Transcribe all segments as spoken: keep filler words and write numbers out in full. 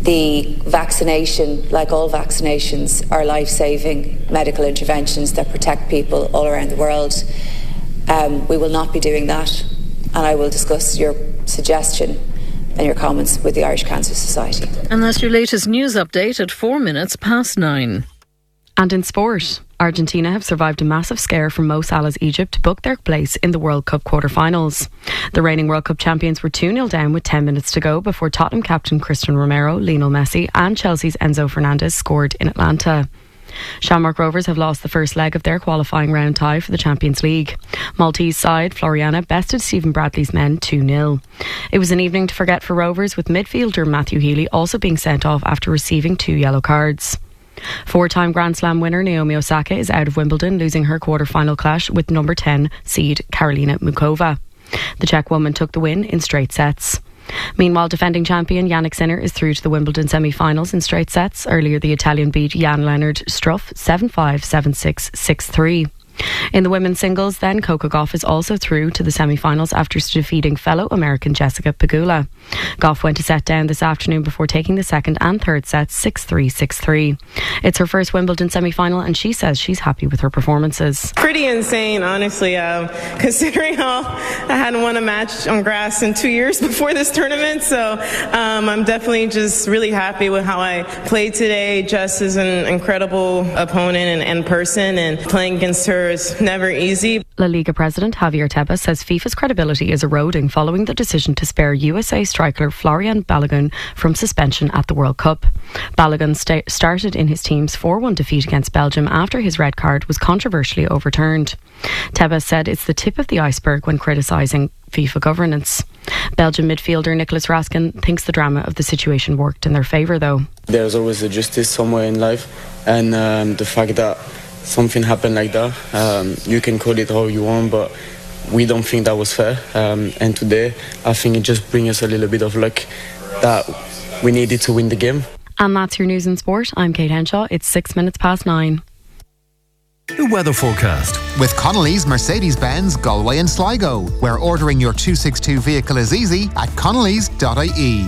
The vaccination, like all vaccinations, are life-saving medical interventions that protect people all around the world. Um, we will not be doing that, and I will discuss your suggestion and your comments with the Irish Cancer Society. And that's your latest news update at four minutes past nine. And in sport, Argentina have survived a massive scare from Mo Salah's Egypt to book their place in the World Cup quarter-finals. The reigning World Cup champions were two nil down with ten minutes to go before Tottenham captain Cristiano Romero, Lionel Messi and Chelsea's Enzo Fernandez scored in Atlanta. Shamrock Rovers have lost the first leg of their qualifying round tie for the Champions League. Maltese side Floriana bested Stephen Bradley's men two nil. It was an evening to forget for Rovers, with midfielder Matthew Healy also being sent off after receiving two yellow cards. Four-time Grand Slam winner Naomi Osaka is out of Wimbledon, losing her quarter-final clash with number ten seed Karolina Mukova. The Czech woman took the win in straight sets. Meanwhile, defending champion Jannik Sinner is through to the Wimbledon semi-finals in straight sets. Earlier, the Italian beat Jan-Lennard Struff seven five, seven six, six three. In the women's singles, then, Coco Gauff is also through to the semi-finals after defeating fellow American Jessica Pegula. Gauff went to set down this afternoon before taking the second and third sets six three, six three. It's her first Wimbledon semi-final, and she says she's happy with her performances. Pretty insane, honestly, um, considering how I hadn't won a match on grass in two years before this tournament. So um, I'm definitely just really happy with how I played today. Jess is an incredible opponent and, and person, and playing against her is never easy. La Liga president Javier Tebas says FIFA's credibility is eroding following the decision to spare U S A striker Florian Balogun from suspension at the World Cup. Balogun sta- started in his team's four one defeat against Belgium after his red card was controversially overturned. Tebas said it's the tip of the iceberg when criticising FIFA governance. Belgian midfielder Nicolas Raskin thinks the drama of the situation worked in their favour, though. There's always a justice somewhere in life, and um, the fact that something happened like that, um, you can call it how you want, but we don't think that was fair. Um, and today, I think it just brings us a little bit of luck that we needed to win the game. And that's your news in sport. I'm Kate Henshaw. It's six minutes past nine. The weather forecast with Connolly's Mercedes-Benz Galway and Sligo, where ordering your two sixty-two vehicle is easy at connellys dot I E.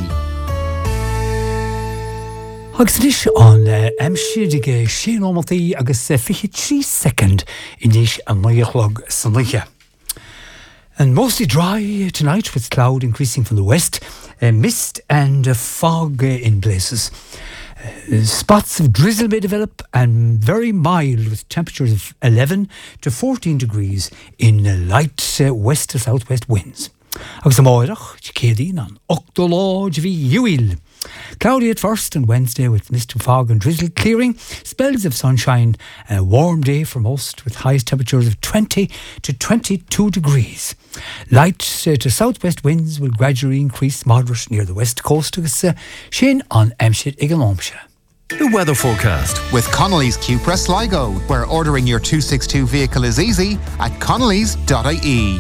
Agus dis an amsir dige sé nómaltaí agus fiche trí second inis a maíochlog san luche. And mostly dry tonight with cloud increasing from the west, uh, mist and uh, fog uh, in places. Uh, spots of drizzle may develop and very mild with temperatures of eleven to fourteen degrees in uh, light uh, west to southwest winds. Agus am áireach, cédaín an ochtaláid bhí Uil. Cloudy at first and Wednesday with mist and fog and drizzle clearing, spells of sunshine, and a warm day for most with highest temperatures of twenty to twenty-two degrees. Light uh, to southwest winds will gradually increase moderate near the west coast agus uh, sin on Amshit Igalomsha. The weather forecast with Connolly's Cupra Sligo, where ordering your two sixty-two vehicle is easy at connellys dot I E.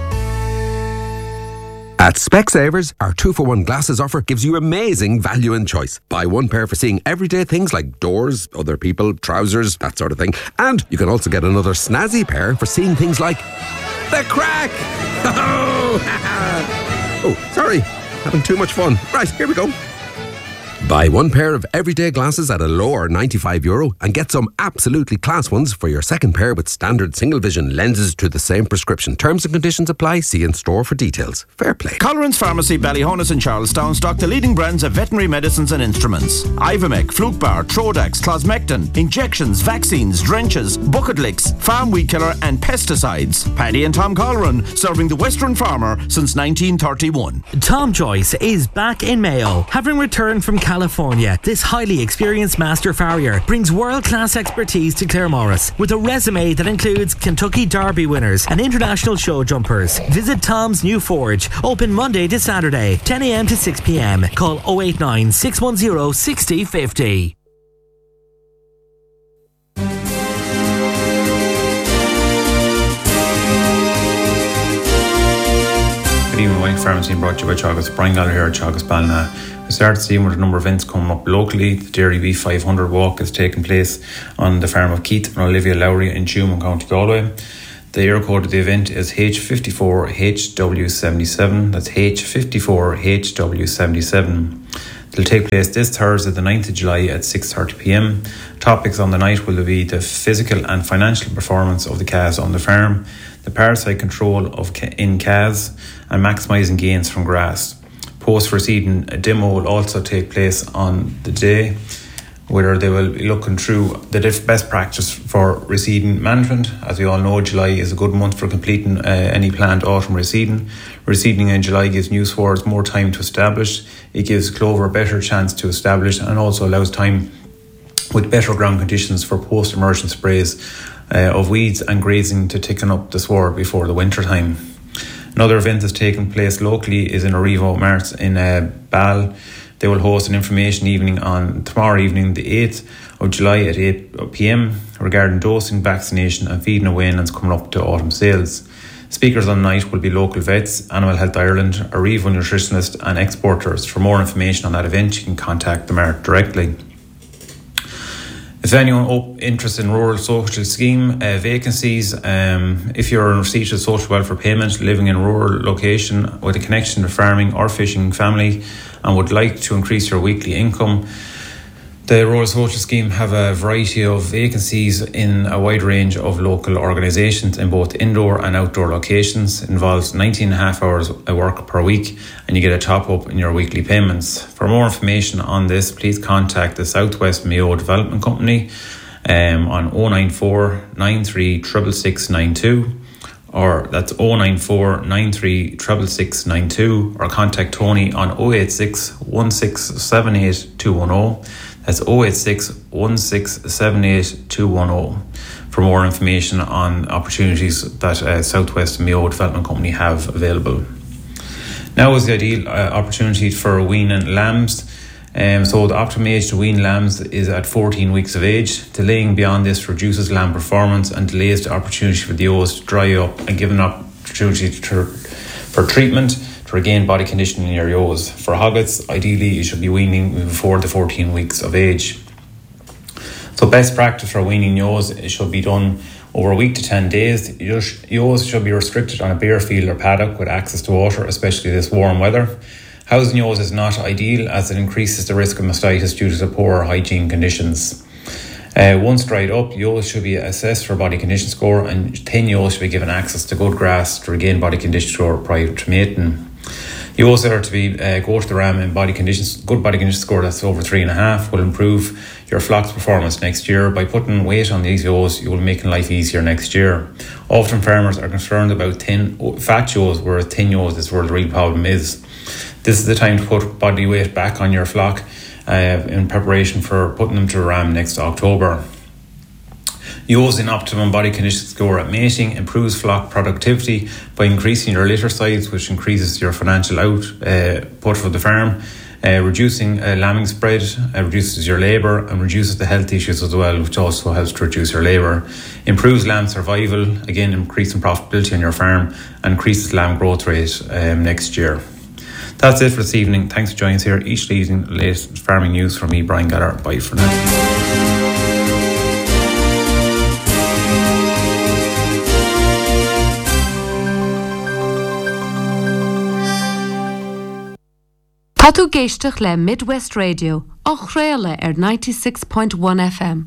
At Specsavers, our two for one glasses offer gives you amazing value and choice. Buy one pair for seeing everyday things like doors, other people, trousers, that sort of thing. And you can also get another snazzy pair for seeing things like the crack. Oh, sorry, having too much fun. Right, here we go. Buy one pair of everyday glasses at a lower ninety-five euro and get some absolutely class ones for your second pair with standard single vision lenses to the same prescription. Terms and conditions apply. See in store for details. Fair play. Colleran's Pharmacy, Ballyhonus and Charlestown stock the leading brands of veterinary medicines and instruments. Ivomec, Flukebar, Trodax, Closmectin, injections, vaccines, drenches, bucket licks, farm weed killer and pesticides. Paddy and Tom Colleran, serving the Western farmer since nineteen thirty-one. Tom Joyce is back in Mayo. Having returned from California, this highly experienced master farrier brings world-class expertise to Claremorris with a resume that includes Kentucky Derby winners and international show jumpers. Visit Tom's New Forge, open Monday to Saturday, ten a.m. to six p.m. Call oh eight nine, six one zero, six oh five oh. Good evening, Wayne Pharmacy brought to you by Chagas. Brian Gallagher here at Chagas Balna. We started seeing with a number of events coming up locally. The Dairy V five hundred walk is taking place on the farm of Keith and Olivia Lowry in Tuam, County Galway. The air code of the event is H fifty-four H W seventy-seven. That's H fifty-four H W seventy-seven. It'll take place this Thursday, the ninth of July at six thirty p m. Topics on the night will be the physical and financial performance of the calves on the farm, the parasite control of in calves, and maximising gains from grass. Post-reseeding demo will also take place on the day, where they will be looking through the best practice for reseeding management. As we all know, July is a good month for completing uh, any planned autumn reseeding. Reseeding in July gives new swards more time to establish. It gives clover a better chance to establish and also allows time with better ground conditions for post-emergent sprays uh, of weeds and grazing to thicken up the sward before the winter time. Another event that's taking place locally is in Arrivo Marts in uh, Ball. They will host an information evening on tomorrow evening, the eighth of July at eight p m regarding dosing, vaccination and feeding awareness coming up to autumn sales. Speakers on the night will be local vets, Animal Health Ireland, Arrivo nutritionists and exporters. For more information on that event, you can contact the Mart directly. If anyone op- interested in rural social scheme uh, vacancies, um, if you're in receipt of social welfare payment, living in a rural location with a connection to farming or fishing family and would like to increase your weekly income, the Rural Social Scheme have a variety of vacancies in a wide range of local organisations in both indoor and outdoor locations. It involves nineteen and a half hours of work per week and you get a top up in your weekly payments. For more information on this, please contact the Southwest Mayo Development Company um, on oh nine four, nine three six six nine two, or that's oh nine four, nine three six six nine two, or contact Tony on oh eight six, one six seven eight two one oh. That's oh eight six, one six seven eight two one oh for more information on opportunities that uh, Southwest Mayo Development Company have available. Now is the ideal uh, opportunity for weaning lambs. Um, so the optimum age to wean lambs is at fourteen weeks of age. Delaying beyond this reduces lamb performance and delays the opportunity for the ewes to dry up and give an opportunity to, for treatment to regain body condition in your ewes. For hoggets, ideally you should be weaning before the fourteen weeks of age. So best practice for weaning ewes, it should be done over a week to ten days. Ewes should be restricted on a bare field or paddock with access to water, especially this warm weather. Housing ewes is not ideal as it increases the risk of mastitis due to the poor hygiene conditions. Uh, once dried up, ewes should be assessed for body condition score and thin ewes should be given access to good grass to regain body condition score prior to mating. Ewes that are to be uh, go to the ram in body conditions, good body condition score that's over three and a half will improve your flock's performance next year. By putting weight on these ewes, you will make life easier next year. Often farmers are concerned about thin, fat ewes, whereas thin ewes is where the real problem is. This is the time to put body weight back on your flock uh, in preparation for putting them to the ram next October. Ewes in optimum body condition score at mating improves flock productivity by increasing your litter size, which increases your financial output uh, for the farm, uh, reducing uh, lambing spread, uh, reduces your labour and reduces the health issues as well, which also helps to reduce your labour. Improves lamb survival, again increasing profitability on your farm, and increases lamb growth rate um, next year. That's it for this evening. Thanks for joining us here each evening. Latest farming news from me, Brian Gallagher. Bye for now. Tá tú géisteach le Midwest Radio, á chréile ar ninety-six point one F M.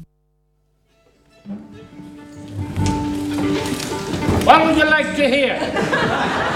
What would you like to hear?